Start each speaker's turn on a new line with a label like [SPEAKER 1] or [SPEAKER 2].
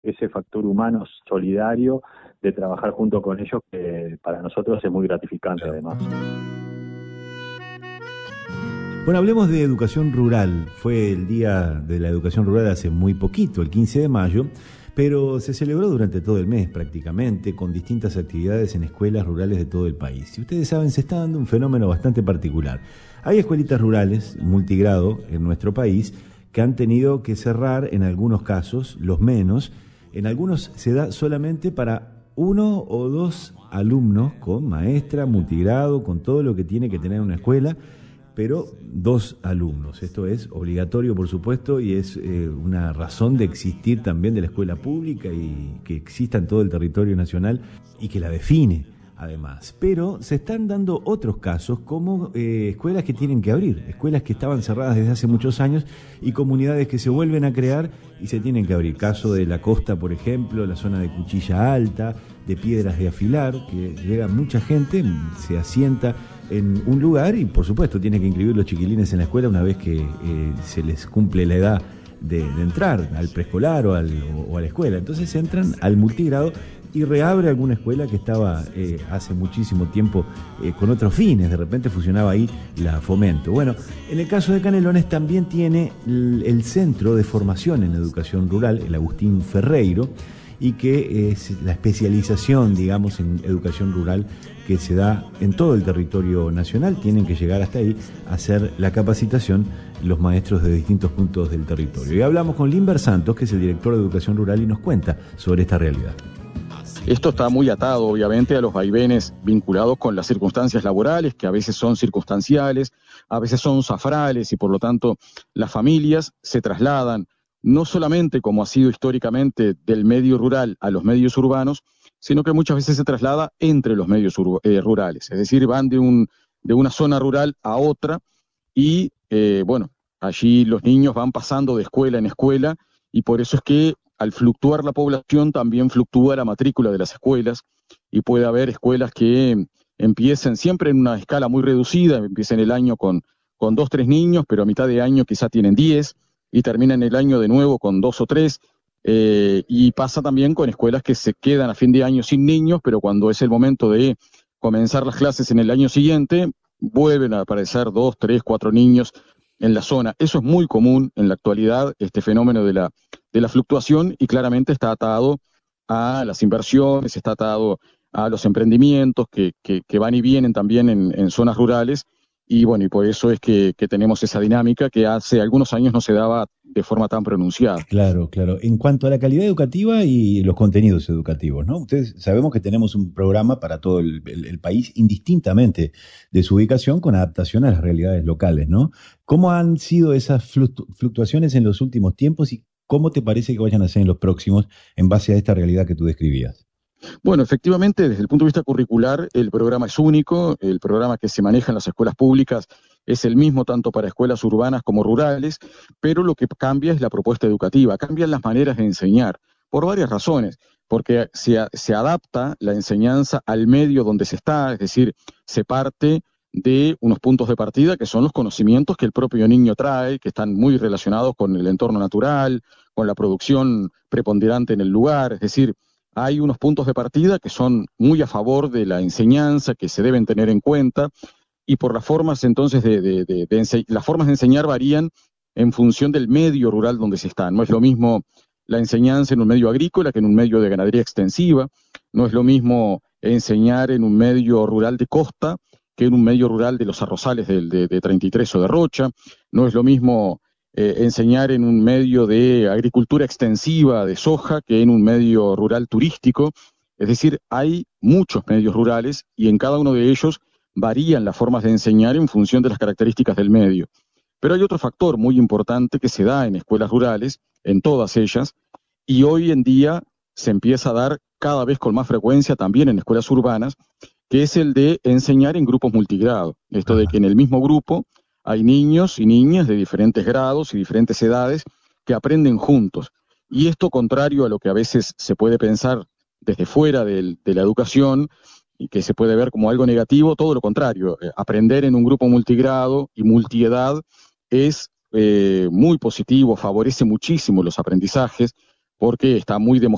[SPEAKER 1] ese factor humano solidario de trabajar junto con ellos, que para nosotros es muy gratificante además.
[SPEAKER 2] Bueno, hablemos de educación rural. Fue el Día de la Educación Rural hace muy poquito, el 15 de mayo, pero se celebró durante todo el mes prácticamente, con distintas actividades en escuelas rurales de todo el país. Y ustedes saben, se está dando un fenómeno bastante particular. Hay escuelitas rurales, multigrado, en nuestro país, que han tenido que cerrar en algunos casos, los menos. En algunos se da solamente para 1 o 2 alumnos con maestra, multigrado, con todo lo que tiene que tener una escuela, pero 2 alumnos. Esto es obligatorio, por supuesto, y es una razón de existir también de la escuela pública y que exista en todo el territorio nacional y que la define, además. Pero se están dando otros casos como escuelas que tienen que abrir, escuelas que estaban cerradas desde hace muchos años y comunidades que se vuelven a crear y se tienen que abrir. Caso de la costa, por ejemplo, la zona de Cuchilla Alta, de Piedras de Afilar, que llega mucha gente, se asienta en un lugar y por supuesto tiene que inscribir los chiquilines en la escuela una vez que se les cumple la edad de entrar al preescolar o a la escuela. Entonces entran al multigrado y reabre alguna escuela que estaba hace muchísimo tiempo con otros fines. De repente fusionaba ahí la Fomento. Bueno, en el caso de Canelones también tiene el Centro de Formación en Educación Rural, el Agustín Ferreiro, y que es la especialización, digamos, en educación rural que se da en todo el territorio nacional. Tienen que llegar hasta ahí a hacer la capacitación los maestros de distintos puntos del territorio. Y hablamos con Limber Santos, que es el director de Educación Rural, y nos cuenta sobre esta realidad.
[SPEAKER 3] Esto está muy atado, obviamente, a los vaivenes vinculados con las circunstancias laborales, que a veces son circunstanciales, a veces son zafrales, y por lo tanto las familias se trasladan no solamente, como ha sido históricamente, del medio rural a los medios urbanos, sino que muchas veces se traslada entre los medios rurales. Es decir, van de una zona rural a otra y, allí los niños van pasando de escuela en escuela y por eso es que al fluctuar la población también fluctúa la matrícula de las escuelas y puede haber escuelas que empiecen siempre en una escala muy reducida, empiecen el año con 2, 3 niños, pero a mitad de año quizá tienen 10, y terminan el año de nuevo con 2 o 3, y pasa también con escuelas que se quedan a fin de año sin niños, pero cuando es el momento de comenzar las clases en el año siguiente, vuelven a aparecer 2, 3, 4 niños en la zona. Eso es muy común en la actualidad, este fenómeno de la fluctuación, y claramente está atado a las inversiones, está atado a los emprendimientos que van y vienen también en zonas rurales. Y bueno, y por eso es que tenemos esa dinámica que hace algunos años no se daba de forma tan pronunciada.
[SPEAKER 2] Claro, claro. En cuanto a la calidad educativa y los contenidos educativos, ¿no? Ustedes sabemos que tenemos un programa para todo el país, indistintamente de su ubicación, con adaptación a las realidades locales, ¿no? ¿Cómo han sido esas fluctuaciones en los últimos tiempos y cómo te parece que vayan a ser en los próximos en base a esta realidad que tú describías?
[SPEAKER 3] Bueno, efectivamente, desde el punto de vista curricular, el programa es único, el programa que se maneja en las escuelas públicas es el mismo tanto para escuelas urbanas como rurales, pero lo que cambia es la propuesta educativa, cambian las maneras de enseñar, por varias razones, porque se adapta la enseñanza al medio donde se está, es decir, se parte de unos puntos de partida que son los conocimientos que el propio niño trae, que están muy relacionados con el entorno natural, con la producción preponderante en el lugar, es decir, hay unos puntos de partida que son muy a favor de la enseñanza, que se deben tener en cuenta, y por las formas entonces las formas de enseñar varían en función del medio rural donde se está. No es lo mismo la enseñanza en un medio agrícola que en un medio de ganadería extensiva, no es lo mismo enseñar en un medio rural de costa que en un medio rural de los arrozales de 33 o de Rocha, no es lo mismo enseñar en un medio de agricultura extensiva de soja que en un medio rural turístico. Es decir, hay muchos medios rurales y en cada uno de ellos varían las formas de enseñar en función de las características del medio. Pero hay otro factor muy importante que se da en escuelas rurales, en todas ellas, y hoy en día se empieza a dar cada vez con más frecuencia también en escuelas urbanas, que es el de enseñar en grupos multigrado. Esto de que en el mismo grupo hay niños y niñas de diferentes grados y diferentes edades que aprenden juntos. Y esto, contrario a lo que a veces se puede pensar desde fuera de la educación y que se puede ver como algo negativo, todo lo contrario. Aprender en un grupo multigrado y multiedad es muy positivo, favorece muchísimo los aprendizajes porque está muy demostrado